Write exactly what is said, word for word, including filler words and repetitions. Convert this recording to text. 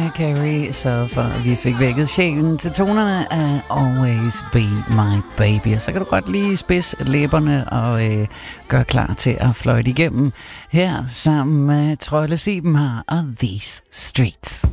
Mariah Carey, så for vi fik vækket sjælen til tonerne af Always Be My Baby. Og så kan du godt lige spidse læberne og øh, gøre klar til at fløjte igennem her sammen med Trolle Sieben her og These Streets.